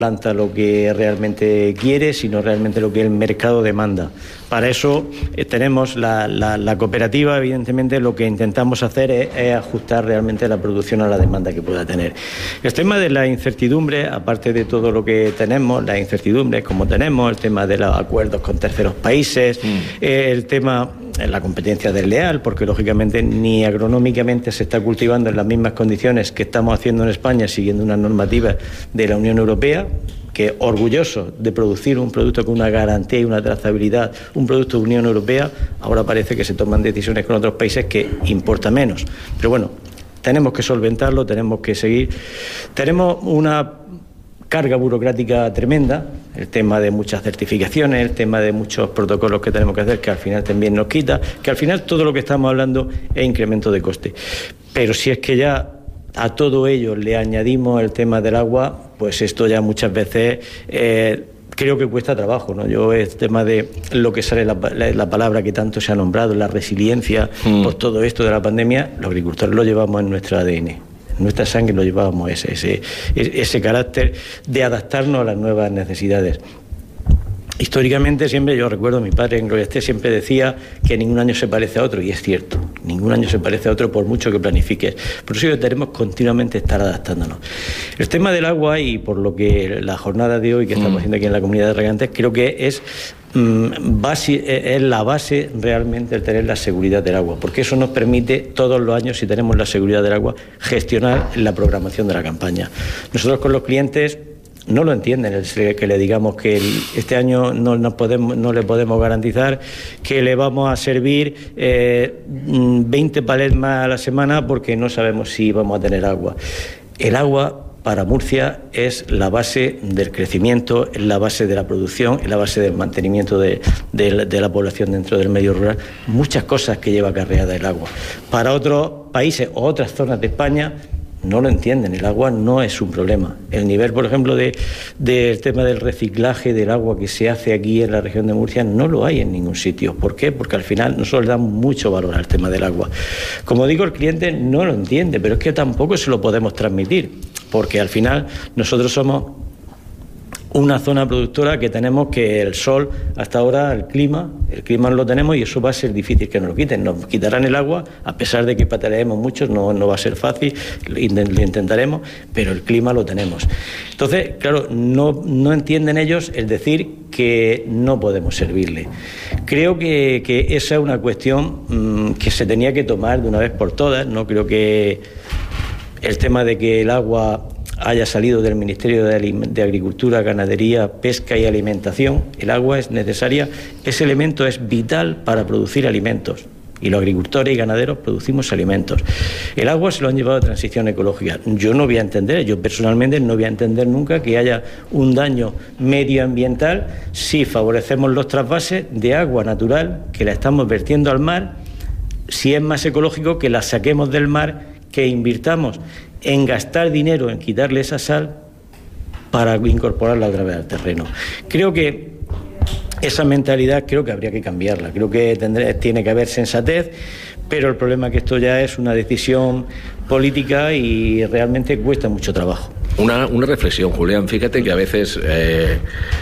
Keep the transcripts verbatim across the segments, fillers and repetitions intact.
planta lo que realmente quiere, sino realmente lo que el mercado demanda. Para eso eh, tenemos la, la, la cooperativa, evidentemente lo que intentamos hacer es, es ajustar realmente la producción a la demanda que pueda tener. El tema de la incertidumbre, aparte de todo lo que tenemos, las incertidumbres como tenemos, el tema de los acuerdos con terceros países, mm. eh, el tema de la competencia desleal, porque lógicamente ni agronómicamente se está cultivando en las mismas condiciones que estamos haciendo en España, siguiendo unas normativas de la Unión Europea, que orgulloso de producir un producto con una garantía y una trazabilidad, un producto de Unión Europea, ahora parece que se toman decisiones con otros países que importa menos. Pero bueno, tenemos que solventarlo, tenemos que seguir. Tenemos una carga burocrática tremenda, el tema de muchas certificaciones, el tema de muchos protocolos que tenemos que hacer, que al final también nos quita, que al final todo lo que estamos hablando es incremento de coste. Pero si es que ya a todo ello le añadimos el tema del agua, pues esto ya muchas veces eh, creo que cuesta trabajo, ¿no? Yo el tema de lo que sale la, la, la palabra que tanto se ha nombrado, la resiliencia, mm. pues todo esto de la pandemia, los agricultores lo llevamos en nuestro A D N. En nuestra sangre lo llevábamos ese, ese, ese carácter de adaptarnos a las nuevas necesidades. Históricamente siempre, yo recuerdo a mi padre en Gloria Esté siempre decía que ningún año se parece a otro, y es cierto, ningún año se parece a otro por mucho que planifiques. Por eso tenemos continuamente estar adaptándonos. El tema del agua, y por lo que la jornada de hoy que estamos mm. haciendo aquí en la comunidad de regantes, creo que es mm, base, es la base realmente el tener la seguridad del agua, porque eso nos permite todos los años, si tenemos la seguridad del agua, gestionar la programación de la campaña. Nosotros con los clientes no lo entienden, el que le digamos que el, este año no, no, podemos, no le podemos garantizar que le vamos a servir eh, veinte palets más a la semana porque no sabemos si vamos a tener agua. El agua para Murcia es la base del crecimiento, es la base de la producción, es la base del mantenimiento de, de, de la población dentro del medio rural. Muchas cosas que lleva acarreada el agua. Para otros países o otras zonas de España no lo entienden, el agua no es un problema. El nivel, por ejemplo, de, del tema del reciclaje del agua que se hace aquí en la región de Murcia no lo hay en ningún sitio. ¿Por qué? Porque al final nosotros le damos mucho valor al tema del agua. Como digo, el cliente no lo entiende, pero es que tampoco se lo podemos transmitir, porque al final nosotros somos una zona productora que tenemos que el sol, hasta ahora el clima, el clima lo tenemos y eso va a ser difícil que nos lo quiten. Nos quitarán el agua, a pesar de que pataleemos muchos, no, no va a ser fácil, lo intentaremos, pero el clima lo tenemos. Entonces, claro, no, no entienden ellos el decir que no podemos servirle. Creo que, que esa es una cuestión mmm, que se tenía que tomar de una vez por todas. No creo que el tema de que el agua haya salido del Ministerio de Agricultura, Ganadería, Pesca y Alimentación. El agua es necesaria, ese elemento es vital para producir alimentos. Y los agricultores y ganaderos producimos alimentos. El agua se lo han llevado a transición ecológica. Yo no voy a entender, yo personalmente no voy a entender nunca que haya un daño medioambiental si favorecemos los trasvases de agua natural que la estamos vertiendo al mar, si es más ecológico que la saquemos del mar, que invirtamos en gastar dinero en quitarle esa sal para incorporarla otra vez al terreno. Creo que esa mentalidad creo que habría que cambiarla, creo que tendré, tiene que haber sensatez, pero el problema es que esto ya es una decisión política y realmente cuesta mucho trabajo. Una, una reflexión, Julián, fíjate que a veces eh,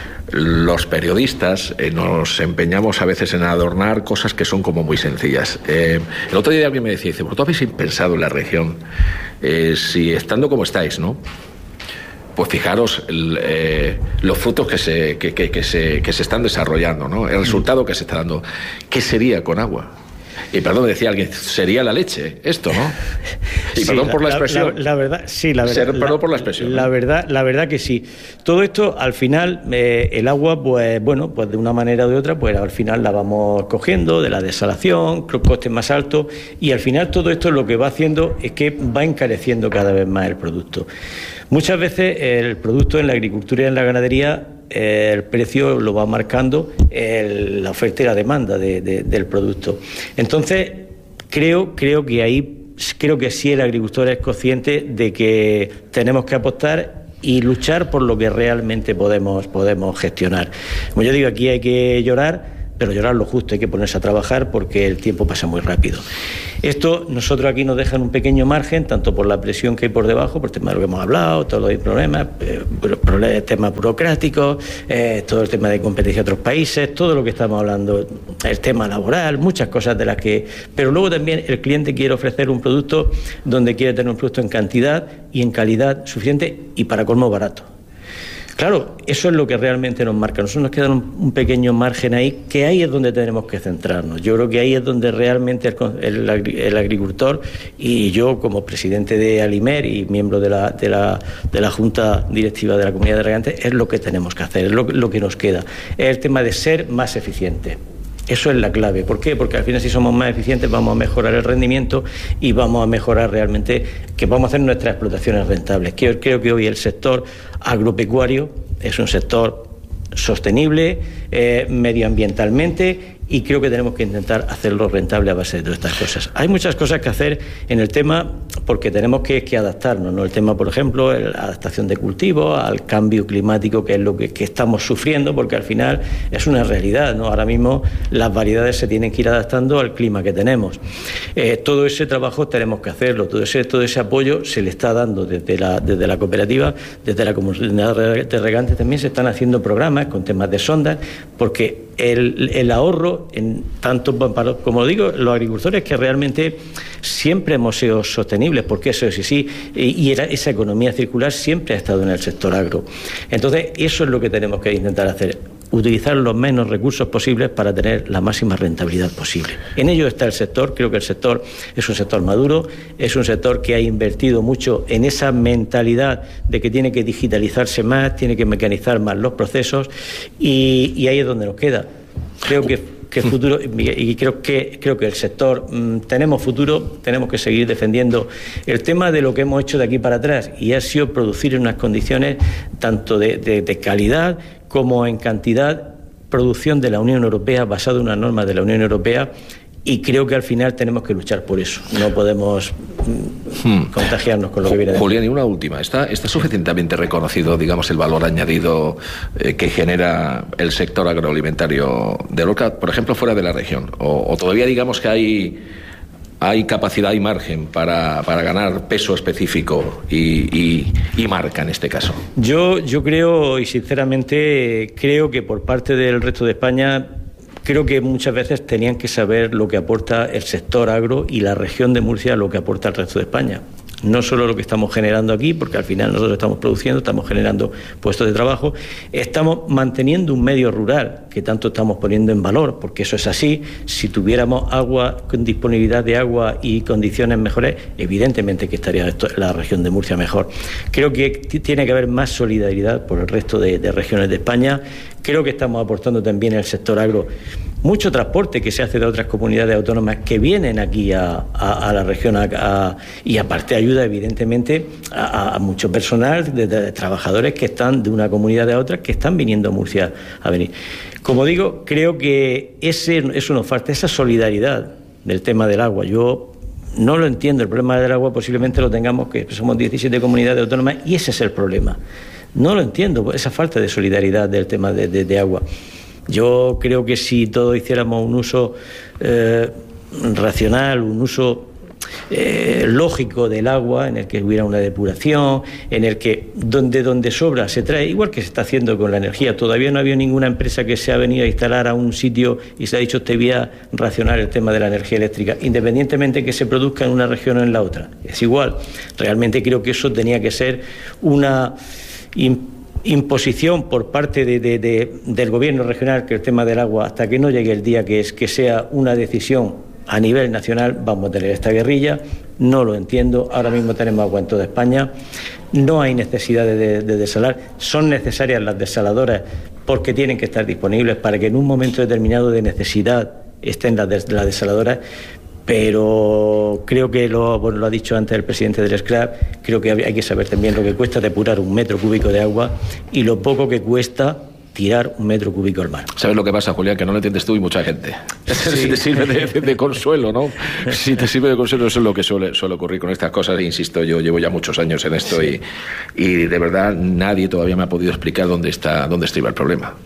los periodistas eh, nos empeñamos a veces en adornar cosas que son como muy sencillas. Eh, el otro día alguien me decía, dice, ¿vosotros habéis pensado en la región? Eh, si estando como estáis, ¿no? Pues fijaros el, eh, los frutos que se, que, que, que, se, que se están desarrollando, ¿no? El resultado que se está dando. ¿Qué sería con agua? Y perdón, decía alguien, sería la leche esto, ¿no? Y sí, perdón la, por la expresión. La, la verdad, sí, la verdad. Ser, perdón la, por la expresión. La, ¿no? verdad, la verdad que sí. Todo esto, al final, eh, el agua, pues bueno, pues de una manera o de otra, pues al final la vamos cogiendo de la desalación, costes más altos, y al final todo esto lo que va haciendo es que va encareciendo cada vez más el producto. Muchas veces el producto en la agricultura y en la ganadería, el precio lo va marcando el, la oferta y la demanda de, de, del producto. Entonces, creo, creo que ahí, creo que sí el agricultor es consciente de que tenemos que apostar y luchar por lo que realmente podemos, podemos gestionar. Como yo digo, aquí hay que llorar, pero llorar lo justo, hay que ponerse a trabajar porque el tiempo pasa muy rápido. Esto nosotros aquí nos dejan un pequeño margen, tanto por la presión que hay por debajo, por el tema de lo que hemos hablado, todos los problemas, eh, problemas temas burocráticos, eh, todo el tema de competencia de otros países, todo lo que estamos hablando, el tema laboral, muchas cosas de las que... Pero luego también el cliente quiere ofrecer un producto donde quiere tener un producto en cantidad y en calidad suficiente y para colmo barato. Claro, eso es lo que realmente nos marca. Nosotros nos queda un, un pequeño margen ahí, que ahí es donde tenemos que centrarnos. Yo creo que ahí es donde realmente el, el, el agricultor, y yo como presidente de Alimer y miembro de la, de, la, de la Junta Directiva de la Comunidad de Regantes, es lo que tenemos que hacer, es lo, lo que nos queda. Es el tema de ser más eficiente. Eso es la clave. ¿Por qué? Porque al final si somos más eficientes vamos a mejorar el rendimiento y vamos a mejorar realmente que vamos a hacer nuestras explotaciones rentables. Creo, creo que hoy el sector agropecuario es un sector sostenible eh, medioambientalmente y creo que tenemos que intentar hacerlo rentable a base de todas estas cosas. Hay muchas cosas que hacer en el tema porque tenemos que, que adaptarnos, ¿no? El tema, por ejemplo, la adaptación de cultivos al cambio climático, que es lo que, que estamos sufriendo, porque al final es una realidad, ¿no? Ahora mismo las variedades se tienen que ir adaptando al clima que tenemos. Eh, todo ese trabajo tenemos que hacerlo, todo ese, todo ese apoyo se le está dando desde la, desde la cooperativa, desde la comunidad de regantes también se están haciendo programas con temas de sondas, porque el, el ahorro, en tanto para, como digo, los agricultores que realmente siempre hemos sido sostenibles, porque eso sí, sí, y era, esa economía circular siempre ha estado en el sector agro. Entonces, eso es lo que tenemos que intentar hacer, utilizar los menos recursos posibles para tener la máxima rentabilidad posible. En ello está el sector. Creo que el sector es un sector maduro, es un sector que ha invertido mucho en esa mentalidad de que tiene que digitalizarse más, tiene que mecanizar más los procesos y, y ahí es donde nos queda. Creo que que el futuro, y creo que creo que el sector mmm, tenemos futuro, tenemos que seguir defendiendo el tema de lo que hemos hecho de aquí para atrás, y ha sido producir en unas condiciones tanto de, de, de calidad como en cantidad, producción de la Unión Europea, basado en unas normas de la Unión Europea, y creo que al final tenemos que luchar por eso. No podemos hmm. contagiarnos con lo que viene de Julián, y una última. ¿Está, está suficientemente reconocido, digamos, el valor añadido eh, que genera el sector agroalimentario de Lorca, por ejemplo, fuera de la región? ¿O, o todavía, digamos, que hay, hay capacidad y margen para, para ganar peso específico y, y, y marca en este caso? Yo, yo creo, y sinceramente, creo que por parte del resto de España, creo que muchas veces tenían que saber lo que aporta el sector agro y la región de Murcia lo que aporta el resto de España. No solo lo que estamos generando aquí, porque al final nosotros estamos produciendo, estamos generando puestos de trabajo, estamos manteniendo un medio rural que tanto estamos poniendo en valor, porque eso es así. Si tuviéramos agua, con disponibilidad de agua y condiciones mejores, evidentemente que estaría esto, la región de Murcia mejor. Creo que tiene que haber más solidaridad por el resto de, de regiones de España. Creo que estamos aportando también en el sector agro mucho transporte que se hace de otras comunidades autónomas que vienen aquí a, a, a la región a, a, y aparte ayuda evidentemente a, a mucho personal, de, de trabajadores que están de una comunidad a otra que están viniendo a Murcia a venir. Como digo, creo que ese, eso nos falta, esa solidaridad del tema del agua. Yo no lo entiendo, el problema del agua posiblemente lo tengamos, que somos diecisiete comunidades autónomas y ese es el problema. No lo entiendo, esa falta de solidaridad del tema de, de, de agua. Yo creo que si todos hiciéramos un uso eh, racional, un uso eh, lógico del agua, en el que hubiera una depuración, en el que donde, donde sobra se trae, igual que se está haciendo con la energía. Todavía no ha habido ninguna empresa que se ha venido a instalar a un sitio y se ha dicho te voy a racionar el tema de la energía eléctrica, independientemente que se produzca en una región o en la otra. Es igual. Realmente creo que eso tenía que ser una imposición por parte de, de, de, del gobierno regional, que el tema del agua, hasta que no llegue el día que es que sea una decisión a nivel nacional, vamos a tener esta guerrilla. No lo entiendo. Ahora mismo tenemos agua en toda España, no hay necesidad de, de, de desalar. Son necesarias las desaladoras porque tienen que estar disponibles para que en un momento determinado de necesidad estén las, des, las desaladoras. Pero creo que lo, bueno, lo ha dicho antes el presidente del SCRAP, creo que hay que saber también lo que cuesta depurar un metro cúbico de agua y lo poco que cuesta tirar un metro cúbico al mar. ¿Sabes lo que pasa, Julián? Que no lo entiendes tú y mucha gente. Sí. Si te sirve de, de, de consuelo, ¿no? Si te sirve de consuelo, eso es lo que suele, suele ocurrir con estas cosas. E insisto, yo llevo ya muchos años en esto sí. y, y de verdad nadie todavía me ha podido explicar dónde está, dónde estriba el problema.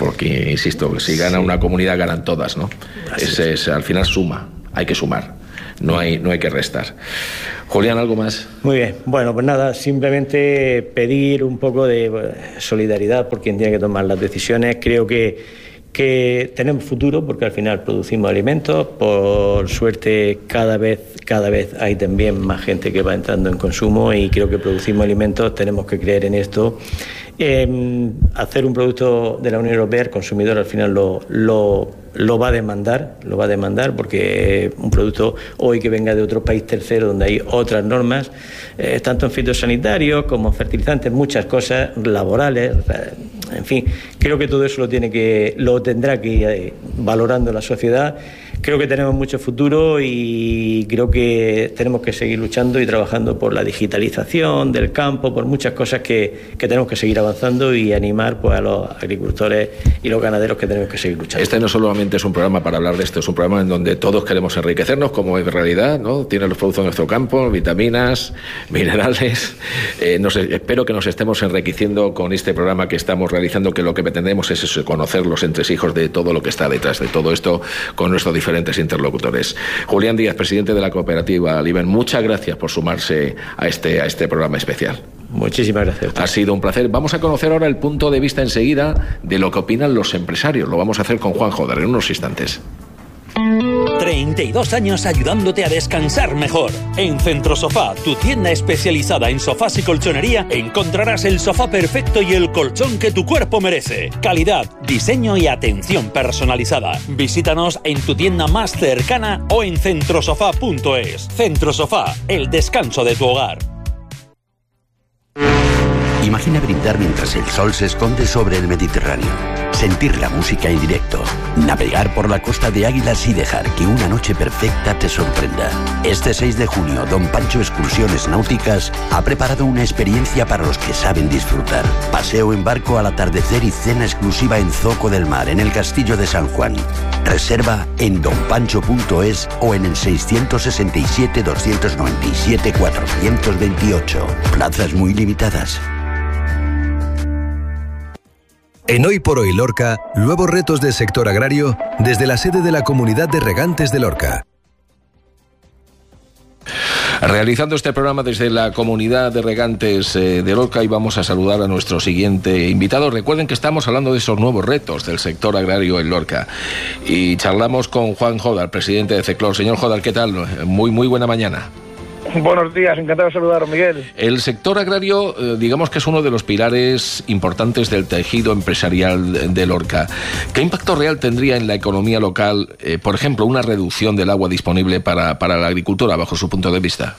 porque, insisto, si gana sí. una comunidad, ganan todas, ¿no? Es, es, al final suma, hay que sumar, no hay, no hay que restar. Julián, ¿algo más? Muy bien, bueno, pues nada, simplemente pedir un poco de solidaridad por quien tiene que tomar las decisiones. Creo que que tenemos futuro porque al final producimos alimentos, por suerte cada vez cada vez hay también más gente que va entrando en consumo y creo que producimos alimentos, tenemos que creer en esto. Eh, hacer un producto de la Unión Europea, el consumidor al final lo, lo, lo va a demandar, lo va a demandar porque un producto hoy que venga de otro país tercero donde hay otras normas, eh, tanto en fitosanitarios como en fertilizantes, muchas cosas laborales, en fin, creo que todo eso lo tiene que, lo tendrá que ir eh, valorando la sociedad. Creo que tenemos mucho futuro y creo que tenemos que seguir luchando y trabajando por la digitalización del campo, por muchas cosas que, que tenemos que seguir avanzando y animar pues, a los agricultores y los ganaderos que tenemos que seguir luchando. Este no solamente es un programa para hablar de esto, es un programa en donde todos queremos enriquecernos, como es realidad, ¿no? Tiene los productos de nuestro campo, vitaminas, minerales. Eh, nos, espero que nos estemos enriqueciendo con este programa que estamos realizando, que lo que pretendemos es eso, conocer los entresijos de todo lo que está detrás de todo esto con nuestros diferentes interlocutores. Julián Díaz, presidente de la cooperativa Aliven, muchas gracias por sumarse a este, a este programa especial. Muchísimas gracias. Ha sido un placer. Vamos a conocer ahora el punto de vista enseguida de lo que opinan los empresarios. Lo vamos a hacer con Juan Jodar en unos instantes. treinta y dos años ayudándote a descansar mejor. En Centrosofá, tu tienda especializada en sofás y colchonería, encontrarás el sofá perfecto y el colchón que tu cuerpo merece. Calidad, diseño y atención personalizada. Visítanos en tu tienda más cercana o en centrosofá punto es. Centrosofá, el descanso de tu hogar. Imagina brindar mientras el sol se esconde sobre el Mediterráneo, sentir la música en directo, navegar por la costa de Águilas y dejar que una noche perfecta te sorprenda. Este seis de junio, Don Pancho Excursiones Náuticas ha preparado una experiencia para los que saben disfrutar. Paseo en barco al atardecer y cena exclusiva en Zoco del Mar, en el Castillo de San Juan. Reserva en don pancho punto es o en el seiscientos sesenta y siete, doscientos noventa y siete, cuatrocientos veintiocho. Plazas muy limitadas. En Hoy por Hoy Lorca, nuevos retos del sector agrario desde la sede de la Comunidad de Regantes de Lorca. Realizando este programa desde la Comunidad de Regantes de Lorca y vamos a saludar a nuestro siguiente invitado. Recuerden que estamos hablando de esos nuevos retos del sector agrario en Lorca y charlamos con Juan Jodar, presidente de CECLOR. Señor Jodar, ¿qué tal? Muy, muy buena mañana. Buenos días, encantado de saludaros, Miguel. El sector agrario, eh, digamos que es uno de los pilares importantes del tejido empresarial de Lorca. ¿Qué impacto real tendría en la economía local, eh, por ejemplo, una reducción del agua disponible para, para la agricultura, bajo su punto de vista?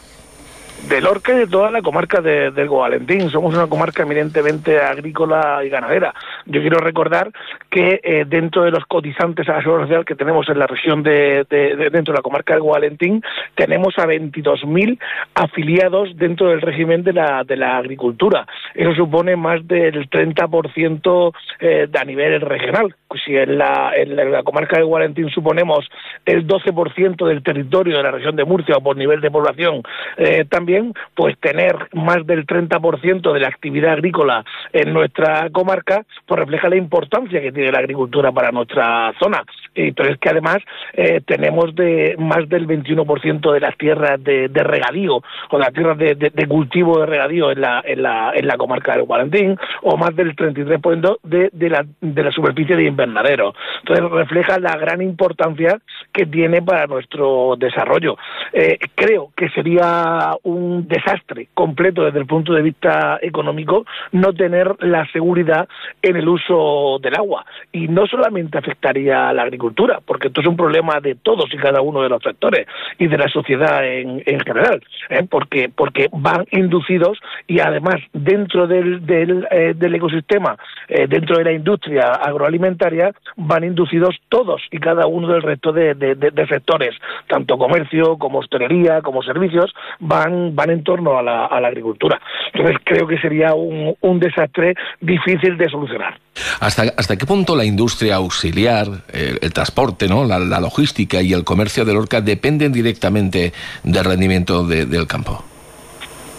De Lorca y de toda la comarca de, del Gualentín. Somos una comarca eminentemente agrícola y ganadera. Yo quiero recordar que eh, dentro de los cotizantes a la seguridad social que tenemos en la región de, de, de dentro de la comarca del Gualentín, tenemos a veintidós mil afiliados dentro del régimen de la, de la agricultura. Eso supone más del treinta por ciento eh, de a nivel regional. Si en la, en la comarca del Gualentín suponemos el doce por ciento del territorio de la región de Murcia o por nivel de población eh, también, pues tener más del treinta por ciento de la actividad agrícola en nuestra comarca, pues refleja la importancia que tiene la agricultura para nuestra zona. Y pero es que además eh, tenemos de más del veintiuno por ciento de las tierras de, de regadío, o las tierras de, de, de cultivo de regadío en la, en la, en la comarca del Gualentín, o más del treinta y tres por ciento de, de, la, de la superficie de invernadero. Entonces refleja la gran importancia que tiene para nuestro desarrollo. Eh, creo que sería un un desastre completo desde el punto de vista económico no tener la seguridad en el uso del agua. Y no solamente afectaría a la agricultura, porque esto es un problema de todos y cada uno de los sectores y de la sociedad en, en general, ¿eh? porque porque van inducidos y además dentro del, del, eh, del ecosistema, eh, dentro de la industria agroalimentaria, van inducidos todos y cada uno del resto de, de, de, de sectores, tanto comercio como hostelería, como servicios, van van en torno a la, a la agricultura. Entonces creo que sería un, un desastre difícil de solucionar. ¿Hasta, hasta qué punto la industria auxiliar, el, el transporte, ¿no? la, la logística y el comercio de Lorca dependen directamente del rendimiento de, del campo?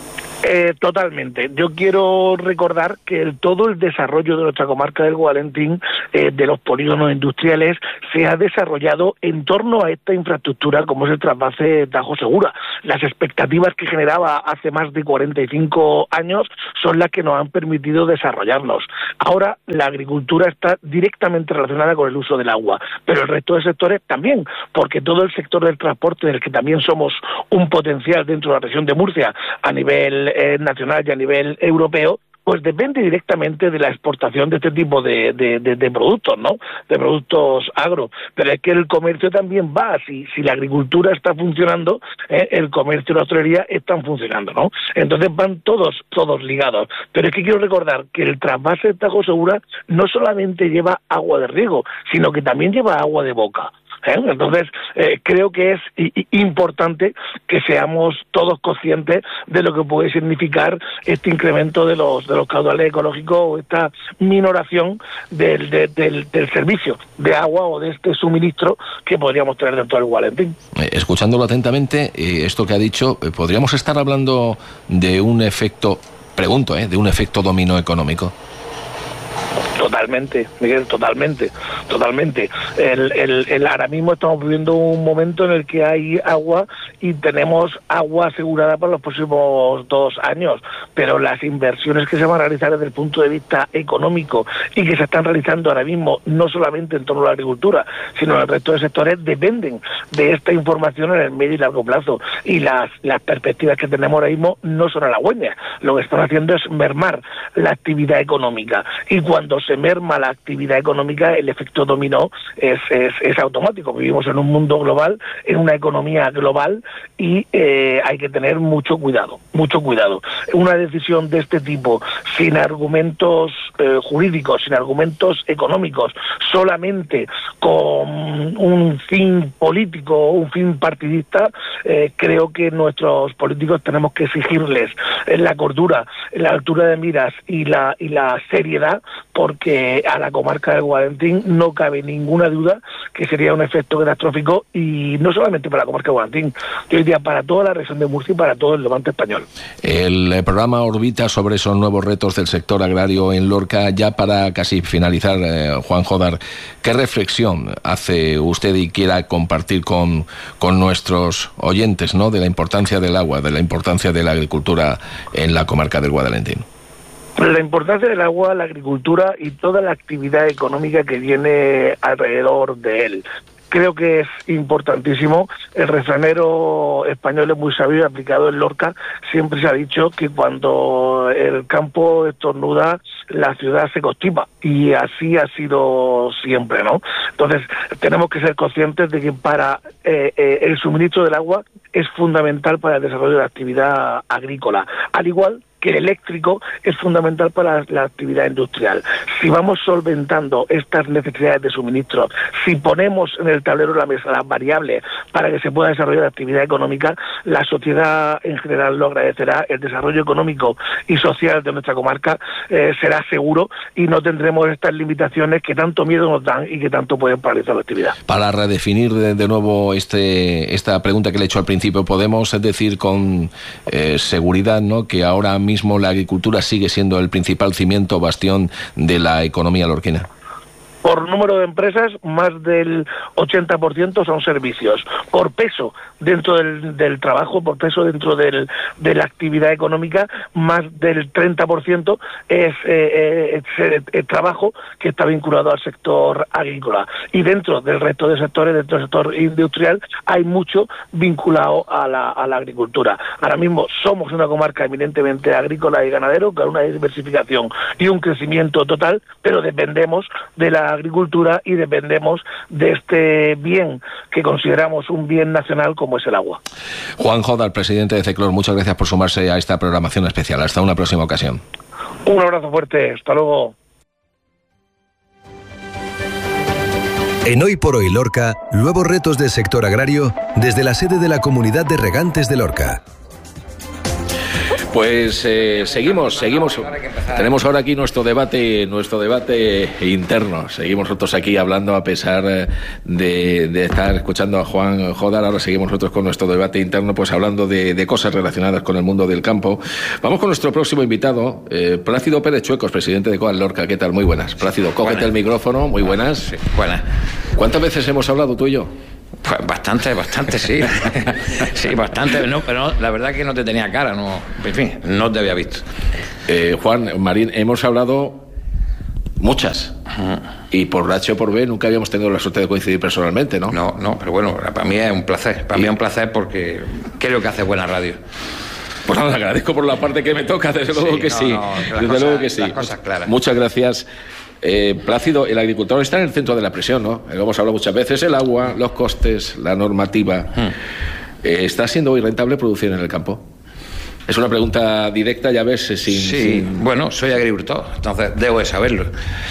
Eh, totalmente. Yo quiero recordar que el, todo el desarrollo de nuestra comarca del Guadalentín, eh, de los polígonos industriales, se ha desarrollado en torno a esta infraestructura como es el trasvase Tajo Segura. Las expectativas que generaba hace más de cuarenta y cinco años son las que nos han permitido desarrollarnos. Ahora la agricultura está directamente relacionada con el uso del agua, pero el resto de sectores también, porque todo el sector del transporte, del que también somos un potencial dentro de la región de Murcia a nivel eh, nacional y a nivel europeo, pues depende directamente de la exportación de este tipo de, de, de, de productos, ¿no? De productos agro. Pero es que el comercio también va, si, si la agricultura está funcionando, eh, el comercio y la hostelería están funcionando, ¿no? Entonces van todos, todos ligados. Pero es que quiero recordar que el trasvase de Tajo Segura no solamente lleva agua de riego, sino que también lleva agua de boca. ¿Eh? Entonces, eh, creo que es i- importante que seamos todos conscientes de lo que puede significar este incremento de los de los caudales ecológicos o esta minoración del, de, del, del servicio de agua o de este suministro que podríamos tener dentro del Guadalentín. Eh, escuchándolo atentamente, eh, esto que ha dicho, eh, ¿podríamos estar hablando de un efecto, pregunto, eh, de un efecto dominó económico? Totalmente, Miguel, totalmente, totalmente. El, el, el, ahora mismo estamos viviendo un momento en el que hay agua y tenemos agua asegurada para los próximos dos años, pero las inversiones que se van a realizar desde el punto de vista económico y que se están realizando ahora mismo, no solamente en torno a la agricultura, sino en el resto de sectores, dependen de esta información en el medio y largo plazo. Y las, las perspectivas que tenemos ahora mismo no son halagüeñas. Lo que están haciendo es mermar la actividad económica. Y cuando se merma la actividad económica, el efecto dominó es, es, es automático. Vivimos en un mundo global, en una economía global y eh, hay que tener mucho cuidado, mucho cuidado. Una decisión de este tipo, sin argumentos eh, jurídicos, sin argumentos económicos, solamente con un fin político, un fin partidista, eh, creo que nuestros políticos tenemos que exigirles la cordura, la altura de miras y la, y la seriedad, porque a la comarca del Guadalentín no cabe ninguna duda que sería un efecto catastrófico, y no solamente para la comarca del Guadalentín, yo diría para toda la región de Murcia y para todo el Levante español. El programa orbita sobre esos nuevos retos del sector agrario en Lorca. Ya para casi finalizar, eh, Juan Jodar, ¿qué reflexión hace usted y quiera compartir con, con nuestros oyentes, ¿no?, de la importancia del agua, de la importancia de la agricultura en la comarca del Guadalentín? La importancia del agua, la agricultura y toda la actividad económica que viene alrededor de él. Creo que es importantísimo. El refranero español es muy sabio y aplicado en Lorca. Siempre se ha dicho que cuando el campo estornuda, la ciudad se constipa, y así ha sido siempre, ¿no? Entonces, tenemos que ser conscientes de que para eh, eh, el suministro del agua es fundamental para el desarrollo de la actividad agrícola, al igual que el eléctrico es fundamental para la, la actividad industrial. Si vamos solventando estas necesidades de suministro, si ponemos en el tablero de la mesa las variables para que se pueda desarrollar la actividad económica, la sociedad en general lo agradecerá. El desarrollo económico y social de nuestra comarca eh, será seguro y no tendremos estas limitaciones que tanto miedo nos dan y que tanto pueden paralizar la actividad. Para redefinir de, de nuevo este, esta pregunta que le he hecho al principio, ¿podemos decir con eh, seguridad, ¿no?, que ahora mismo mismo la agricultura sigue siendo el principal cimiento, bastión de la economía lorquina? Por número de empresas, más del ochenta por ciento son servicios. Por peso dentro del, del trabajo, por peso dentro del, de la actividad económica, más del treinta por ciento es eh, eh, el trabajo que está vinculado al sector agrícola. Y dentro del resto de sectores, dentro del sector industrial, hay mucho vinculado a la, a la agricultura. Ahora mismo somos una comarca eminentemente agrícola y ganadero, con una diversificación y un crecimiento total, pero dependemos de la agricultura y dependemos de este bien que consideramos un bien nacional como es el agua. Juan Jodar, presidente de CECLOR, muchas gracias por sumarse a esta programación especial. Hasta una próxima ocasión. Un abrazo fuerte, hasta luego. En Hoy por Hoy Lorca, nuevos retos del sector agrario desde la sede de la Comunidad de Regantes de Lorca. Pues eh, seguimos, seguimos. Tenemos ahora aquí nuestro debate, nuestro debate interno. Seguimos nosotros aquí hablando a pesar de, de estar escuchando a Juan Jodar. Ahora seguimos nosotros con nuestro debate interno, pues hablando de, de cosas relacionadas con el mundo del campo. Vamos con nuestro próximo invitado, eh, Plácido Pérez Chuecos, presidente de Coag Lorca. ¿Qué tal? Muy buenas. Plácido, cógete buenas. El micrófono. Muy buenas. Sí, buenas. ¿Cuántas veces hemos hablado tú y yo? Pues bastante, bastante, sí. Sí, bastante, no, pero no, la verdad que no te tenía cara, no, en fin, no te había visto. Eh, Juan, Marín, hemos hablado muchas. Uh-huh. Y por H o por B nunca habíamos tenido la suerte de coincidir personalmente, ¿no? No, no, pero bueno, para mí es un placer. Para y... mí es un placer porque creo que hace buena radio. Pues nada, agradezco por la parte que me toca, desde luego sí, que no, sí. No, desde cosas, luego que sí. Las cosas claras. Muchas gracias. Eh, Plácido, el agricultor está en el centro de la presión, ¿no? Lo hemos hablado muchas veces, el agua, los costes, la normativa. Hmm. Eh, ¿Está siendo hoy rentable producir en el campo? Es una pregunta directa, ya ves, sin... Sí, sin... bueno, soy agricultor, entonces debo de saberlo.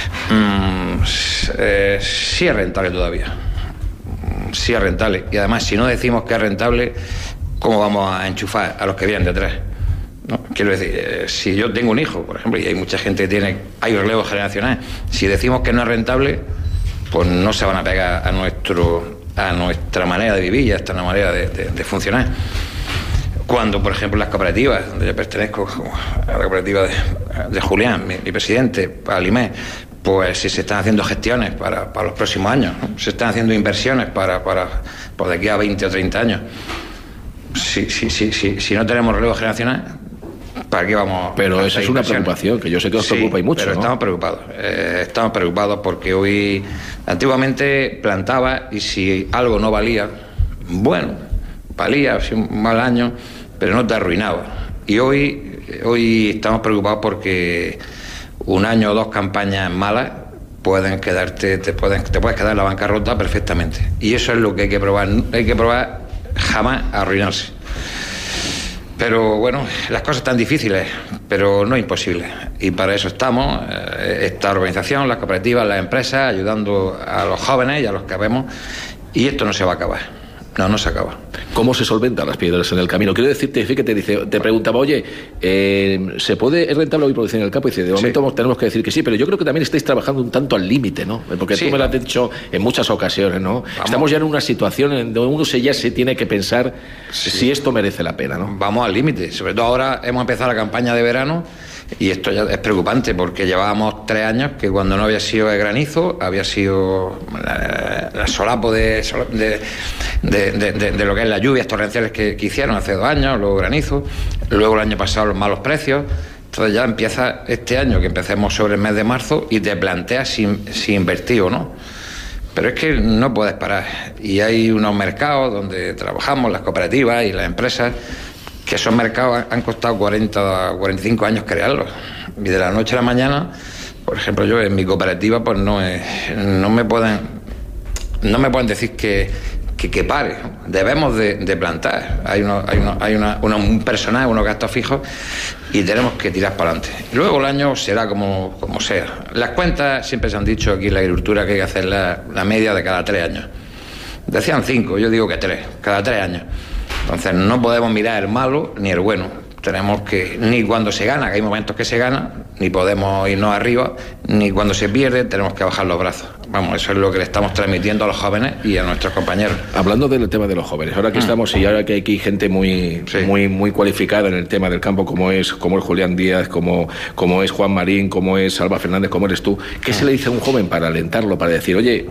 Mm, eh, sí es rentable todavía. Sí es rentable. Y además, si no decimos que es rentable, ¿cómo vamos a enchufar a los que vienen detrás? No, quiero decir, eh, si yo tengo un hijo, por ejemplo, y hay mucha gente que tiene, hay relevo generacional, si decimos que no es rentable, pues no se van a pegar a nuestro a nuestra manera de vivir y a esta manera de, de, de funcionar. Cuando, por ejemplo, las cooperativas, donde yo pertenezco, a la cooperativa de, de Julián, mi, mi presidente, Alimé, pues si se están haciendo gestiones para, para los próximos años, ¿no? Se están haciendo inversiones para, para pues de aquí a veinte o treinta años. Si, si, si, si, si no tenemos relevo generacional, ¿para qué vamos? Pero esa es una preocupación, que yo sé que os preocupa y mucho, pero ¿no? estamos preocupados. Eh, estamos preocupados porque hoy, antiguamente plantaba y si algo no valía, bueno, valía, si un mal año, pero no te arruinaba. Y hoy, hoy estamos preocupados porque un año o dos campañas malas pueden quedarte, te pueden, te puedes quedar en la bancarrota perfectamente. Y eso es lo que hay que probar. Hay que probar jamás arruinarse. Pero bueno, las cosas están difíciles, pero no imposibles. Y para eso estamos, eh, esta organización, las cooperativas, las empresas, ayudando a los jóvenes y a los que vemos. Y esto no se va a acabar. No, no se acaba. ¿Cómo se solventan las piedras en el camino? Quiero decirte, fíjate, dice, te preguntaba, oye, eh, ¿se puede, es rentable hoy producir en el campo? Y dice, de momento sí. Tenemos que decir que sí, pero yo creo que también estáis trabajando un tanto al límite, ¿no? Porque sí, tú me lo has dicho en muchas ocasiones, ¿no? Vamos. Estamos ya en una situación en donde uno se ya se tiene que pensar sí. si esto merece la pena, ¿no? Vamos al límite. Sobre todo ahora hemos empezado la campaña de verano y esto ya es preocupante porque llevábamos tres años que cuando no había sido el granizo, había sido el solapo de, de, de, de, de, de lo que es las lluvias torrenciales que, que hicieron hace dos años, luego granizo, luego el año pasado los malos precios. Entonces ya empieza este año, que empecemos sobre el mes de marzo, y te planteas si, si invertir o no. Pero es que no puedes parar. Y hay unos mercados donde trabajamos, las cooperativas y las empresas, que esos mercados han costado cuarenta, cuarenta y cinco años crearlos. Y de la noche a la mañana, por ejemplo, yo en mi cooperativa, pues no, es, no me pueden no me pueden decir que, que, que pare. Debemos de, de plantar. Hay, uno, hay, uno, hay una, una, un personal, unos gastos fijos, y tenemos que tirar para adelante. Luego el año será como, como sea. Las cuentas siempre se han dicho aquí en la agricultura que hay que hacer la, la media de cada tres años. Decían cinco, yo digo que tres, cada tres años. Entonces no podemos mirar el malo ni el bueno. Tenemos que, ni cuando se gana, que hay momentos que se gana, ni podemos irnos arriba, ni cuando se pierde tenemos que bajar los brazos. Vamos, eso es lo que le estamos transmitiendo a los jóvenes y a nuestros compañeros. Hablando del tema de los jóvenes, ahora que mm. estamos y ahora que hay aquí gente muy, sí. muy, muy cualificada en el tema del campo, como es, como es Julián Díaz, como, como es Juan Marín, como es Alba Fernández, como eres tú, ¿qué mm. se le dice a un joven para alentarlo, para decir, oye,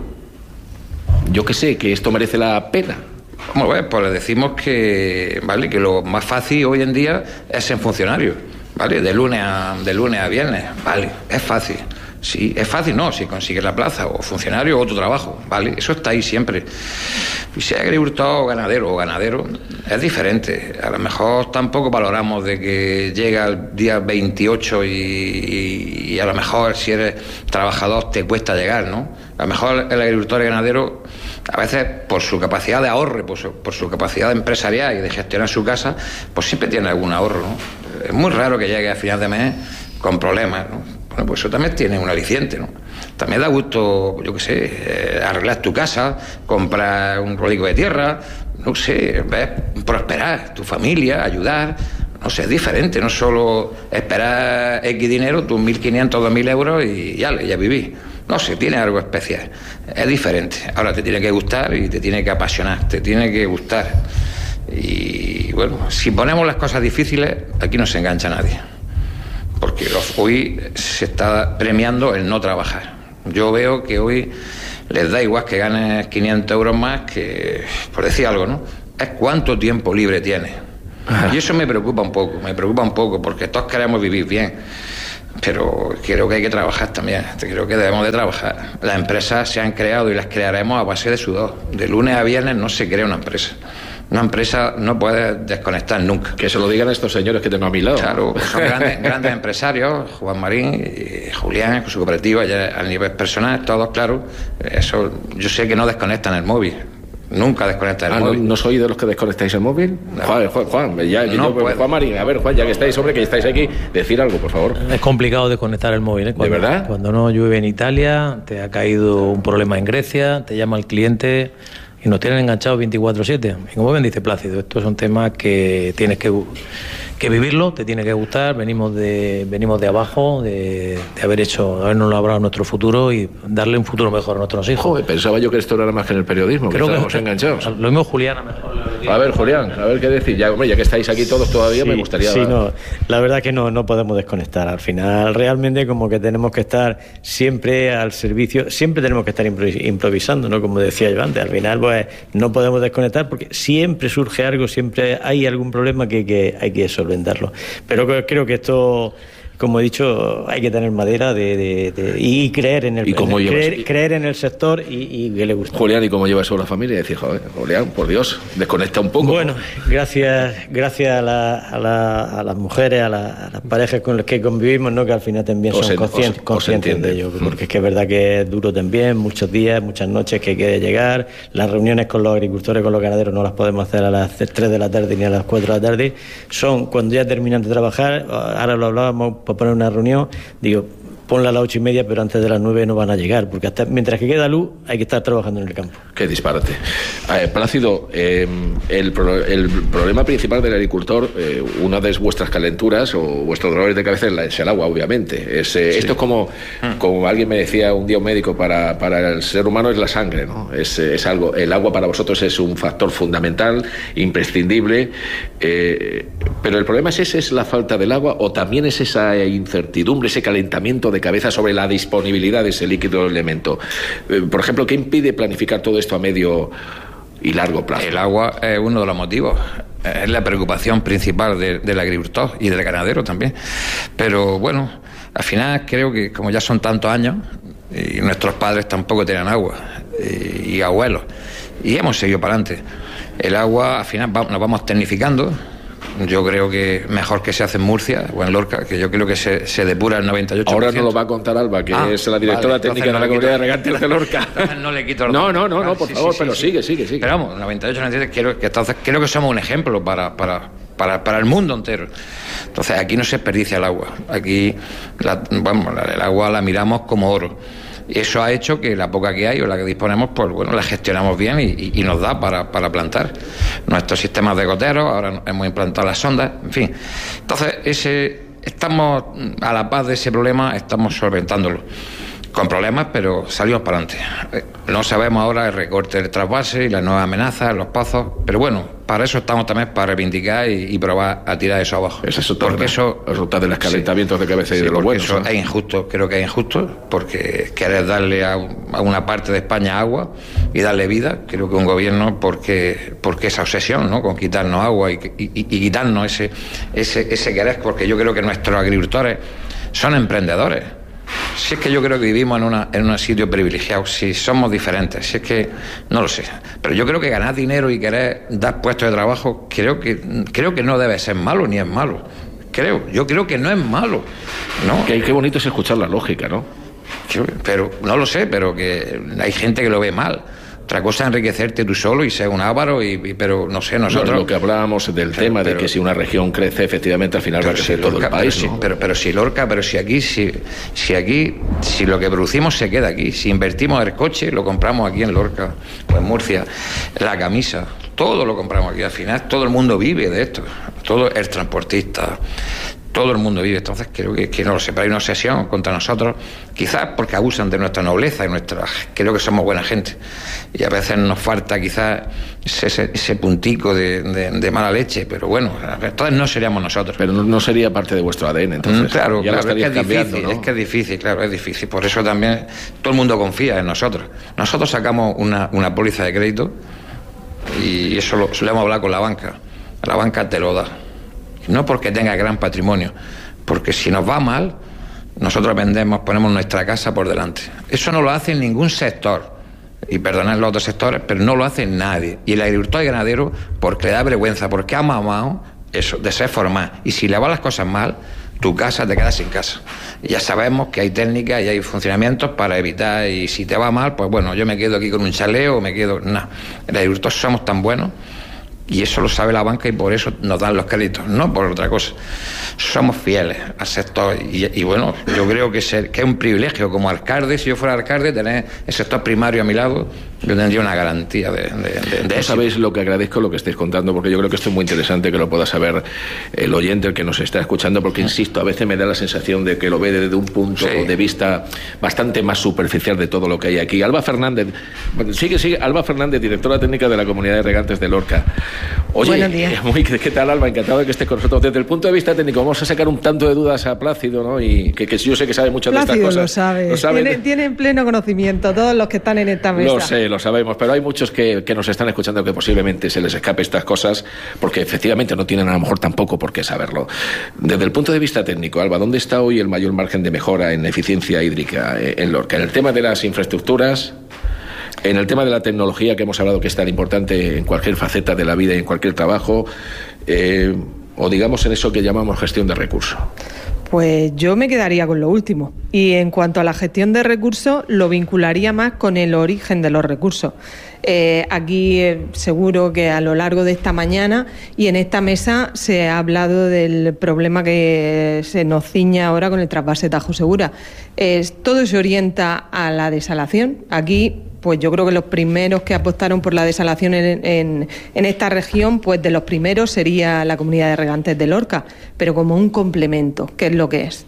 yo que sé, que esto merece la pena? Bueno, pues le decimos que, ¿vale?, que lo más fácil hoy en día es ser funcionario, ¿vale? De lunes a, de lunes a viernes, ¿vale? Es fácil. Sí, es fácil, no, si consigues la plaza, o funcionario, o otro trabajo, ¿vale? Eso está ahí siempre. Y si es agricultor o ganadero o ganadero, es diferente. A lo mejor tampoco valoramos de que llega el día veintiocho y, y, y a lo mejor si eres trabajador te cuesta llegar, ¿no? A lo mejor el agricultor y ganadero, a veces por su capacidad de ahorro, por su, por su capacidad empresarial y de gestionar su casa, pues siempre tiene algún ahorro, ¿no? Es muy raro que llegue a final de mes con problemas, ¿no? Bueno, pues eso también tiene un aliciente, ¿no? También da gusto, yo qué sé, eh, arreglar tu casa, comprar un rolico de tierra, no sé, ver prosperar tu familia, ayudar, no sé, es diferente, no solo esperar X dinero, tus mil quinientos, dos mil euros y ya, ya viví. No sé, tiene algo especial, es diferente. Ahora te tiene que gustar y te tiene que apasionar, te tiene que gustar. Y bueno, si ponemos las cosas difíciles, aquí no se engancha nadie. Porque hoy se está premiando el no trabajar. Yo veo que hoy les da igual que ganes quinientos euros más que, por decir algo, ¿no? Es cuánto tiempo libre tienes. Y eso me preocupa un poco, me preocupa un poco, porque todos queremos vivir bien. Pero creo que hay que trabajar también, creo que debemos de trabajar. Las empresas se han creado y las crearemos a base de sudor. De lunes a viernes no se crea una empresa. Una empresa no puede desconectar nunca. Que se lo digan a estos señores que tengo a mi lado. Claro, son grandes, grandes empresarios, Juan Marín y Julián, con su cooperativa, ya a nivel personal, todos, claro. Eso, yo sé que no desconectan el móvil. Nunca desconectas el ah, móvil. ¿No, ¿No sois de los que desconectáis el móvil? No. Juan, Juan, Juan, ya, no yo, Juan Marín, a ver, Juan, ya que estáis, hombre, que estáis aquí, decir algo, por favor. Es complicado desconectar el móvil, ¿eh? Cuando, ¿De verdad? Cuando no llueve en Italia, te ha caído un problema en Grecia, te llama el cliente y nos tienen enganchados veinticuatro siete. Y como bien dice Plácido, estos son temas que tienes que, que vivirlo, te tiene que gustar. Venimos de venimos de abajo, de, de haber hecho, de habernos labrado nuestro futuro y darle un futuro mejor a nuestros hijos. Joder, pensaba yo que esto era más que en el periodismo, creo que estábamos enganchados. Lo mismo Julián, mejor. A ver, Julián, a ver qué decir. Ya, hombre, ya que estáis aquí todos todavía, sí, me gustaría... Sí, no, la verdad que no, no podemos desconectar. Al final, realmente, como que tenemos que estar siempre al servicio, siempre tenemos que estar improvisando, ¿no? Como decía yo antes, al final, pues, no podemos desconectar porque siempre surge algo, siempre hay algún problema que, que hay que solventarlo. Pero creo que esto, como he dicho, hay que tener madera de, de, de, y creer en el, ¿Y cómo en el llevas, creer, creer en el sector y, y que le guste. Julián, ¿y cómo lleva eso a la familia? Y decir, joder, Julián, por Dios, desconecta un poco. Bueno, gracias gracias a, la, a, la, a las mujeres, a, la, a las parejas con las que convivimos, ¿no? Que al final también son conscientes, os, conscientes os de ello, porque mm. es que es verdad que es duro también, muchos días, muchas noches que hay que llegar, las reuniones con los agricultores, con los ganaderos no las podemos hacer a las tres de la tarde ni a las cuatro de la tarde, son cuando ya terminan de trabajar. Ahora lo hablábamos para poner una reunión, digo, ponla a las ocho y media, pero antes de las nueve no van a llegar, porque hasta mientras que queda luz hay que estar trabajando en el campo. Qué disparate. Eh, Plácido, eh, el, pro, el problema principal del agricultor, eh, una de vuestras calenturas o vuestros dolores de cabeza es el agua, obviamente. Es, eh, sí. Esto es como, como alguien me decía un día, un médico, para, para el ser humano es la sangre, ¿no? Es, es algo, el agua para vosotros es un factor fundamental, imprescindible, eh, pero el problema es ese, es la falta del agua, o también es esa incertidumbre, ese calentamiento de cabeza sobre la disponibilidad de ese líquido elemento. Eh, por ejemplo, ¿qué impide planificar todo esto a medio y largo plazo? El agua es uno de los motivos. Es la preocupación principal de, del agricultor y del ganadero también. Pero bueno, al final creo que como ya son tantos años y nuestros padres tampoco tenían agua y, y abuelos, y hemos seguido para adelante. El agua, al final va, nos vamos tecnificando. Yo creo que mejor que se hace en Murcia o en Lorca, que yo creo que se, se depura el noventa y ocho por ciento. Ahora nos lo va a contar Alba, que ah, es la directora vale, técnica de la Comunidad de Regantes de Lorca. No le quito el No, no, no, vale, no, por sí, favor, sí, pero sí, sigue, sigue, sigue. Pero vamos, noventa y ocho, noventa y siete, creo que, entonces, creo que somos un ejemplo para, para, para, para el mundo entero. Entonces aquí no se desperdicia el agua. Aquí, la, vamos, el agua la miramos como oro. Y eso ha hecho que la poca que hay o la que disponemos, pues bueno, la gestionamos bien y, y, y nos da para, para plantar. Nuestros sistemas de goteros, ahora hemos implantado las sondas, en fin. Entonces, ese, estamos a la paz de ese problema, estamos solventándolo. Con problemas, pero salimos para adelante. No sabemos ahora el recorte del trasvase y las nuevas amenazas, los pozos, pero bueno, para eso estamos también, para reivindicar y, y probar a tirar eso abajo. Es eso, porque eso, el resultado de los calentamientos sí, de cabeza y sí, de los buenos. Eso ¿no? es injusto, creo que es injusto, porque querer darle a, a una parte de España agua y darle vida, creo que un gobierno, porque porque esa obsesión, ¿no?, con quitarnos agua y, y, y quitarnos ese, ese, ese querer, porque yo creo que nuestros agricultores son emprendedores. Si es que yo creo que vivimos en, una, en un sitio privilegiado, si somos diferentes, si es que no lo sé, pero yo creo que ganar dinero y querer dar puestos de trabajo, creo que creo que no debe ser malo ni es malo, creo, yo creo que no es malo, ¿no? Qué, qué bonito es escuchar la lógica, ¿no? Pero no lo sé, pero que hay gente que lo ve mal. Otra cosa es enriquecerte tú solo y ser un avaro, y, y, pero no sé, nosotros... No, lo que hablábamos del pero, tema pero, de que si una región crece, efectivamente al final va a crecer si todo Lorca, el país, pero, ¿no? si, pero, pero si Lorca, pero si aquí, si, si aquí, si lo que producimos se queda aquí, si invertimos el coche, lo compramos aquí en Lorca o en Murcia, la camisa, todo lo compramos aquí, al final todo el mundo vive de esto. todo el transportista, todo el mundo vive. Entonces creo que, que no lo sé, pero hay una obsesión contra nosotros, quizás porque abusan de nuestra nobleza y nuestra, creo que somos buena gente, y a veces nos falta quizás ese, ese, ese puntico de, de, de mala leche, pero bueno, entonces no seríamos nosotros. Pero no, no sería parte de vuestro A D N, entonces. Mm, claro, ya claro, es que es difícil, ¿no? es que es difícil, claro, es difícil. Por eso también todo el mundo confía en nosotros. Nosotros sacamos una, una póliza de crédito y eso lo, lo hemos hablado con la banca. La banca te lo da. No porque tenga gran patrimonio, porque si nos va mal, nosotros vendemos, ponemos nuestra casa por delante. Eso no lo hace ningún sector, y perdonad los otros sectores, pero no lo hace nadie. Y el agricultor y ganadero, porque le da vergüenza, porque ha mamado eso, de ser formal. Y si le van las cosas mal, tu casa te queda sin casa. Y ya sabemos que hay técnicas y hay funcionamientos para evitar, y si te va mal, pues bueno, yo me quedo aquí con un chaleo o me quedo... No, el agricultor somos tan buenos, y eso lo sabe la banca y por eso nos dan los créditos, no por otra cosa. Somos fieles al sector y, y bueno, yo creo que, ser, que es un privilegio como alcalde, si yo fuera alcalde, tener el sector primario a mi lado, yo tendría una garantía de, de, de, de eso. Sabéis lo que agradezco lo que estáis contando, porque yo creo que esto es muy interesante que lo pueda saber el oyente, el que nos está escuchando, porque insisto, a veces me da la sensación de que lo ve desde un punto sí. de vista bastante más superficial de todo lo que hay aquí. Alba Fernández, sigue, sigue, Alba Fernández, directora técnica de la Comunidad de Regantes de Lorca. Oye, buenos días. Muy, ¿qué tal, Alba? Encantado de que estés con nosotros. Desde el punto de vista técnico, vamos a sacar un tanto de dudas a Plácido, ¿no? Y que, que yo sé que sabe mucho Plácido de estas cosas. Lo sabe. Lo sabe. Tiene, tiene en pleno conocimiento todos los que están en esta mesa. Lo sé, lo sabemos, pero hay muchos que, que nos están escuchando que posiblemente se les escape estas cosas, porque efectivamente no tienen a lo mejor tampoco por qué saberlo. Desde el punto de vista técnico, Alba, ¿dónde está hoy el mayor margen de mejora en eficiencia hídrica en Lorca? ¿En el tema de las infraestructuras? En el tema de la tecnología, que hemos hablado que es tan importante en cualquier faceta de la vida y en cualquier trabajo, eh, o digamos en eso que llamamos gestión de recursos. Pues yo me quedaría con lo último. Y en cuanto a la gestión de recursos, lo vincularía más con el origen de los recursos. Eh, aquí eh, seguro que a lo largo de esta mañana y en esta mesa se ha hablado del problema que se nos ciña ahora con el trasvase Tajo Segura. Eh, todo se orienta a la desalación. Aquí, pues yo creo que los primeros que apostaron por la desalación en, en, en esta región, pues de los primeros sería la Comunidad de Regantes de Lorca, pero como un complemento, que es lo que es.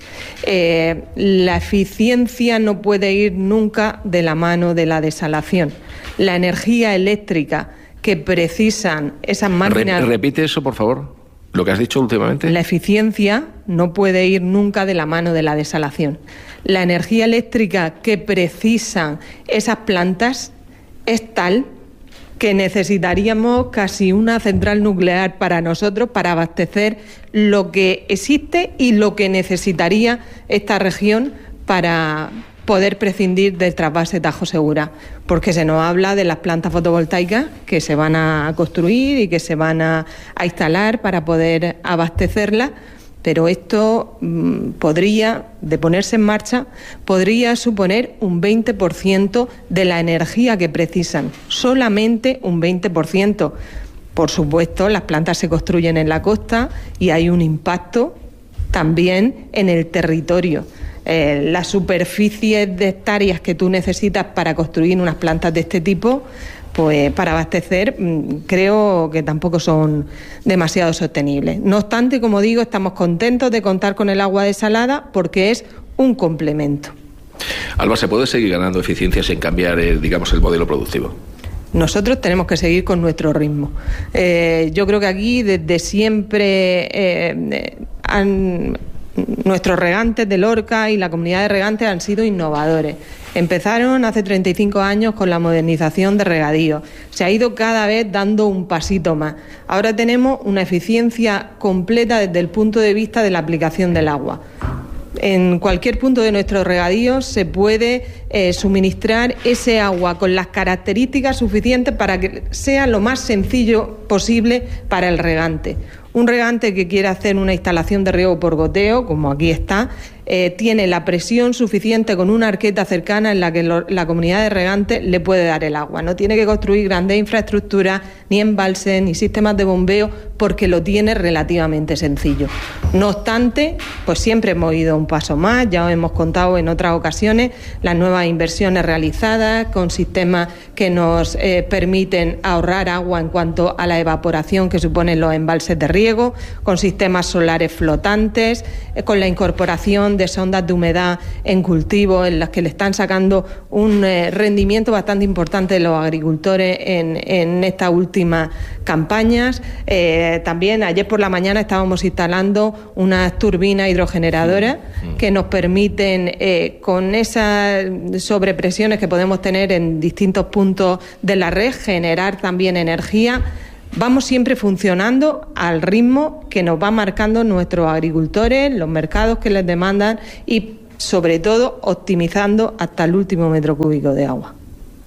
Eh, la eficiencia no puede ir nunca de la mano de la desalación. La energía eléctrica que precisan esas máquinas... Repite eso, por favor, lo que has dicho últimamente. La eficiencia no puede ir nunca de la mano de la desalación. La energía eléctrica que precisan esas plantas es tal que necesitaríamos casi una central nuclear para nosotros para abastecer lo que existe y lo que necesitaría esta región para poder prescindir del trasvase Tajo Segura, porque se nos habla de las plantas fotovoltaicas que se van a construir y que se van a, a instalar para poder abastecerlas, pero esto mmm, podría, de ponerse en marcha, podría suponer un veinte por ciento de la energía que precisan, solamente un veinte por ciento. Por supuesto, las plantas se construyen en la costa y hay un impacto también en el territorio. Eh, las superficies de hectáreas que tú necesitas para construir unas plantas de este tipo, pues para abastecer, creo que tampoco son demasiado sostenibles. No obstante, como digo, estamos contentos de contar con el agua desalada porque es un complemento. Alba, ¿se puede seguir ganando eficiencia sin cambiar, eh, digamos, el modelo productivo? Nosotros tenemos que seguir con nuestro ritmo. Eh, yo creo que aquí desde siempre eh, han... Nuestros regantes de Lorca y la comunidad de regantes han sido innovadores. Empezaron hace treinta y cinco años con la modernización de regadío. Se ha ido cada vez dando un pasito más. Ahora tenemos una eficiencia completa desde el punto de vista de la aplicación del agua. En cualquier punto de nuestros regadíos se puede eh, suministrar ese agua con las características suficientes para que sea lo más sencillo posible para el regante. Un regante que quiera hacer una instalación de riego por goteo, como aquí está, eh, tiene la presión suficiente con una arqueta cercana en la que lo, la comunidad de regantes le puede dar el agua. No tiene que construir grandes infraestructuras, ni embalses, ni sistemas de bombeo, porque lo tiene relativamente sencillo. No obstante, pues siempre hemos ido un paso más, ya os hemos contado en otras ocasiones las nuevas inversiones realizadas con sistemas que nos eh, permiten ahorrar agua en cuanto a la evaporación que suponen los embalses de riego, con sistemas solares flotantes, eh, con la incorporación de sondas de humedad en cultivos en las que le están sacando un eh, rendimiento bastante importante los agricultores en, en estas últimas campañas. Eh, también ayer por la mañana estábamos instalando unas turbinas hidrogeneradoras que nos permiten, eh, con esas sobrepresiones que podemos tener en distintos puntos de la red, generar también energía. Vamos siempre funcionando al ritmo que nos va marcando nuestros agricultores, los mercados que les demandan y, sobre todo, optimizando hasta el último metro cúbico de agua.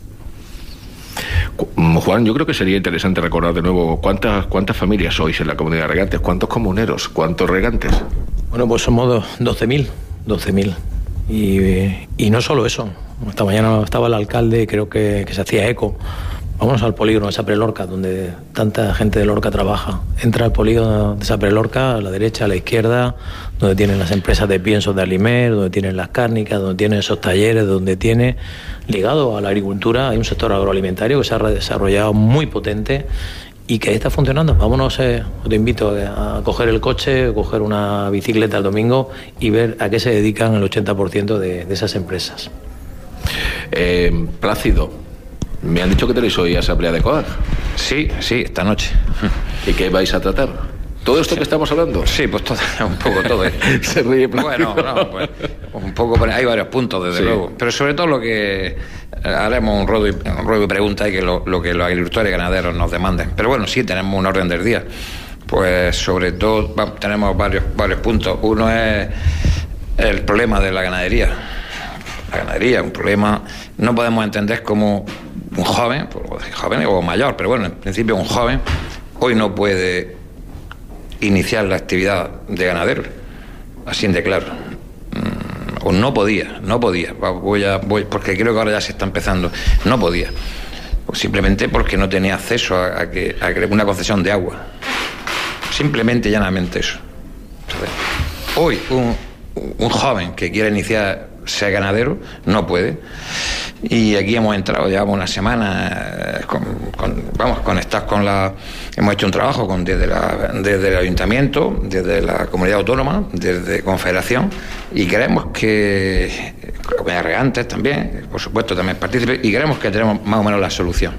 Juan, yo creo que sería interesante recordar de nuevo cuántas cuántas familias sois en la comunidad de regantes, cuántos comuneros, cuántos regantes. Bueno, pues somos doce mil, doce mil. Y, y no solo eso. Esta mañana estaba el alcalde y creo que, que se hacía eco. Vámonos al polígono de Sapre Lorca, donde tanta gente de Lorca trabaja. Entra al polígono de Sapre Lorca, a la derecha, a la izquierda, donde tienen las empresas de piensos de Alimer, donde tienen las cárnicas, donde tienen esos talleres, donde tiene, ligado a la agricultura, hay un sector agroalimentario que se ha desarrollado muy potente y que está funcionando. Vámonos, eh, te invito a coger el coche, coger una bicicleta el domingo y ver a qué se dedican el ochenta por ciento de, de esas empresas. Eh, Plácido, me han dicho que tenéis hoy asamblea de COAG. Sí, sí, esta noche. ¿Y qué vais a tratar? ¿Todo esto sí que estamos hablando? Sí, pues todo, un poco todo. ¿eh? Se ríe Plácido. Bueno, no, pues, un poco, hay varios puntos, desde sí. luego. Pero sobre todo lo que haremos un ruedo y, un ruedo y pregunta y que lo, lo que los agricultores y ganaderos nos demanden. Pero bueno, sí tenemos un orden del día. Pues sobre todo vamos, tenemos varios, varios puntos. Uno es el problema de la ganadería. La ganadería, un problema, no podemos entender como un joven, joven o mayor, pero bueno, en principio un joven, hoy no puede iniciar la actividad de ganadero, así de claro. O no podía, no podía, voy a, voy, porque creo que ahora ya se está empezando, no podía, o simplemente porque no tenía acceso a, a, que, a una concesión de agua, simplemente y llanamente eso. Entonces, hoy un, un joven que quiera iniciar ser ganadero no puede, y aquí hemos entrado, llevamos una semana con, con, vamos, conectados con la, hemos hecho un trabajo con, desde, la, desde el ayuntamiento, desde la comunidad autónoma, desde Confederación, y queremos que, comunidades regantes también, por supuesto también partícipes, y queremos que tenemos más o menos la solución,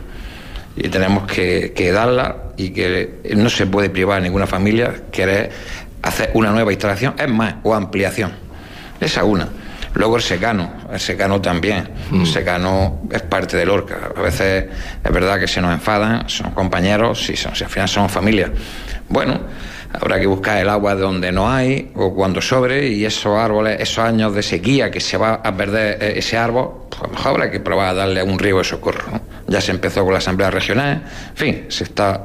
y tenemos que, que darla, y que no se puede privar a ninguna familia querer hacer una nueva instalación, es más, o ampliación, esa una. Luego el secano, el secano también, mm. el secano es parte de Lorca. A veces es verdad que se nos enfadan, son compañeros, sí, son, si al final son familia. Bueno, habrá que buscar el agua donde no hay o cuando sobre, y esos árboles, esos años de sequía que se va a perder ese árbol, pues a lo mejor habrá que probar a darle un riego de socorro, ¿no? Ya se empezó con la asamblea regional, en fin, se está,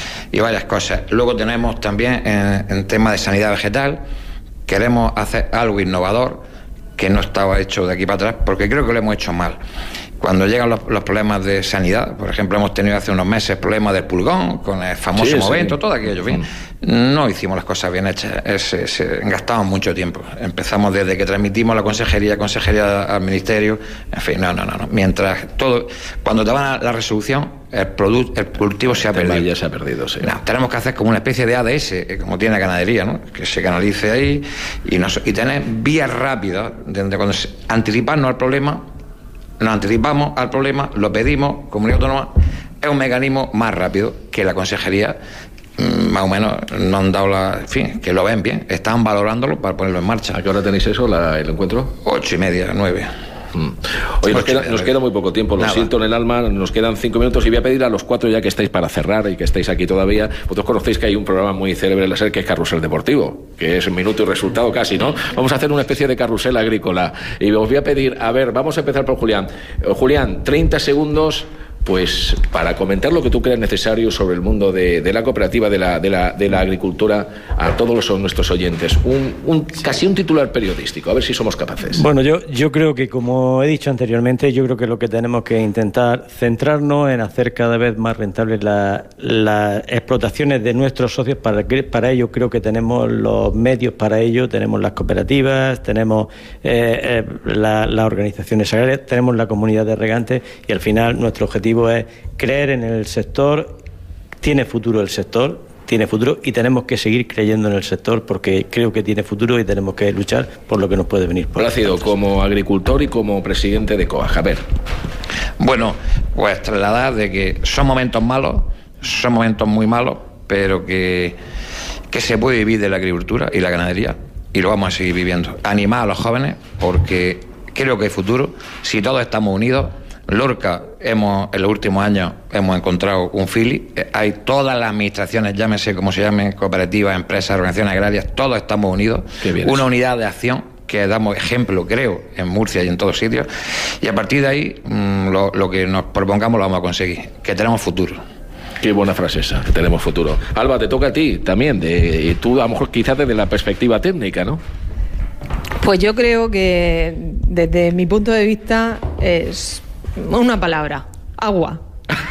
y varias cosas. Luego tenemos también en, en tema de sanidad vegetal, queremos hacer algo innovador que no estaba hecho de aquí para atrás, porque creo que lo hemos hecho mal. Cuando llegan los, los problemas de sanidad, por ejemplo, hemos tenido hace unos meses problemas del pulgón, con el famoso sí, Movento, sí. todo aquello, en fin, no hicimos las cosas bien hechas, se, se gastamos mucho tiempo. Empezamos desde que transmitimos la consejería, consejería al ministerio, en fin, no, no, no, no. Mientras todo, cuando te van a la resolución, el producto, el cultivo se ha perdido. Ya se ha perdido, sí. No, tenemos que hacer como una especie de A D S, como tiene la ganadería, ¿no? Que se canalice ahí y, nos, y tener vías rápidas, donde cuando se, anticiparnos al problema, nos anticipamos al problema, lo pedimos, comunidad autónoma, es un mecanismo más rápido que la consejería, más o menos no han dado la, en fin, que lo ven bien, están valorándolo para ponerlo en marcha. ¿A qué hora tenéis eso, la, el encuentro? Ocho y media, nueve. Mm. Oye, nos queda, nos queda muy poco tiempo, lo Nada. siento en el alma, nos quedan cinco minutos y voy a pedir a los cuatro ya que estáis para cerrar y que estáis aquí todavía. Vosotros conocéis que hay un programa muy célebre en la SER que es Carrusel Deportivo, que es minuto y resultado casi, ¿no? Vamos a hacer una especie de carrusel agrícola y os voy a pedir, a ver, vamos a empezar por Julián. Julián, treinta segundos pues para comentar lo que tú creas necesario sobre el mundo de, de la cooperativa, de la, de, la, de la agricultura, a todos los, nuestros oyentes. Un, un, casi un titular periodístico, a ver si somos capaces. Bueno, yo, yo creo que, como he dicho anteriormente, yo creo que lo que tenemos que intentar centrarnos en hacer cada vez más rentables las la explotaciones de nuestros socios. Para, para ello creo que tenemos los medios para ello, tenemos las cooperativas, tenemos eh, eh, la, las organizaciones agrarias, tenemos la comunidad de regantes, y al final nuestro objetivo es creer en el sector. Tiene futuro el sector, tiene futuro y tenemos que seguir creyendo en el sector, porque creo que tiene futuro y tenemos que luchar por lo que nos puede venir. Plácido, como agricultor y como presidente de COAG, a ver. Bueno, pues trasladar de que son momentos malos, son momentos muy malos, pero que, que se puede vivir de la agricultura y la ganadería, y lo vamos a seguir viviendo. Animar a los jóvenes, porque creo que hay futuro si todos estamos unidos. Lorca, hemos, en los últimos años hemos encontrado un fili, hay todas las administraciones, llámese como se llamen, cooperativas, empresas, organizaciones agrarias, todos estamos unidos, una eso. unidad de acción que damos ejemplo, creo, en Murcia y en todos sitios, y a partir de ahí mmm, lo, lo que nos propongamos lo vamos a conseguir, que tenemos futuro. Qué buena frase esa, que tenemos futuro. Alba, te toca a ti también, de, tú a lo mejor quizás desde la perspectiva técnica, ¿no? Pues yo creo que desde mi punto de vista es una palabra: agua.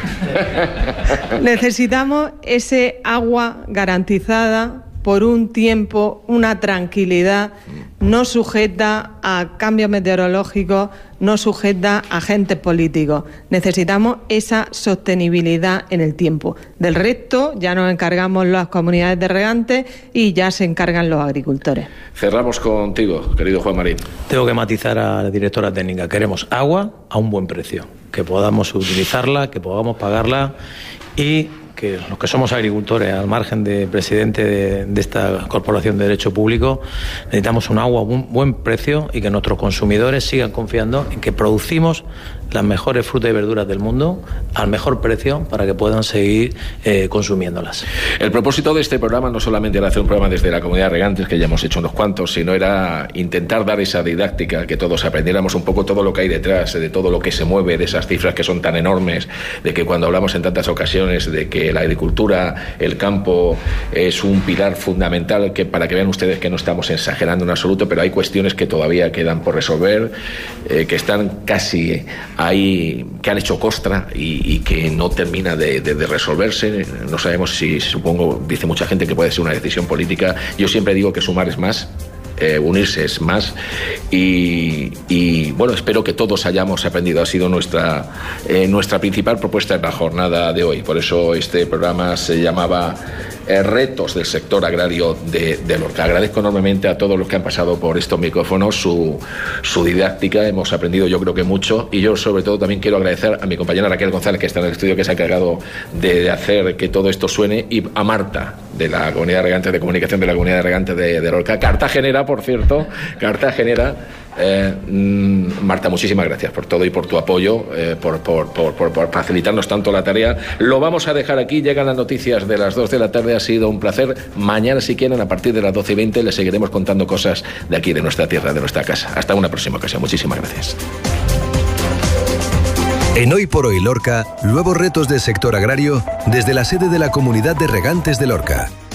Necesitamos ese agua garantizada por un tiempo, una tranquilidad, no sujeta a cambios meteorológicos, no sujeta a agentes políticos. Necesitamos esa sostenibilidad en el tiempo. Del resto ya nos encargamos las comunidades de regantes y ya se encargan los agricultores. Cerramos contigo, querido Juan Marín. Tengo que matizar a la directora técnica. Queremos agua a un buen precio, que podamos utilizarla, que podamos pagarla, y que los que somos agricultores, al margen de presidente de, de esta Corporación de Derecho Público, necesitamos un agua a un buen precio y que nuestros consumidores sigan confiando en que producimos las mejores frutas y verduras del mundo al mejor precio para que puedan seguir eh, consumiéndolas. El propósito de este programa no solamente era hacer un programa desde la comunidad de regantes, que ya hemos hecho unos cuantos, sino era intentar dar esa didáctica, que todos aprendiéramos un poco todo lo que hay detrás, de todo lo que se mueve, de esas cifras que son tan enormes, de que cuando hablamos en tantas ocasiones de que la agricultura, el campo es un pilar fundamental, que para que vean ustedes que no estamos exagerando en absoluto, pero hay cuestiones que todavía quedan por resolver, eh, que están casi ahí, que han hecho costra y, y que no termina de, de, de resolverse. No sabemos si, supongo, dice mucha gente que puede ser una decisión política. Yo siempre digo que sumar es más. Eh, unirse es más, y, y bueno, espero que todos hayamos aprendido. Ha sido nuestra eh, nuestra principal propuesta en la jornada de hoy. Por eso este programa se llamaba eh, Retos del Sector Agrario de, de Lorca. Agradezco enormemente a todos los que han pasado por estos micrófonos su, su didáctica. Hemos aprendido, yo creo que mucho, y yo sobre todo también quiero agradecer a mi compañera Raquel González, que está en el estudio, que se ha encargado de, de hacer que todo esto suene, y a Marta, de la Comunidad de Regantes, de Comunicación de la Comunidad de Regantes de, de Lorca. Cartagenera, por cierto, Cartagenera. Eh, Marta, muchísimas gracias por todo y por tu apoyo, eh, por, por, por, por, por facilitarnos tanto la tarea. Lo vamos a dejar aquí, llegan las noticias de las dos de la tarde, ha sido un placer. Mañana, si quieren, a partir de las doce y veinte, les seguiremos contando cosas de aquí, de nuestra tierra, de nuestra casa. Hasta una próxima ocasión, muchísimas gracias. En Hoy por Hoy Lorca, nuevos retos del sector agrario desde la sede de la Comunidad de Regantes de Lorca.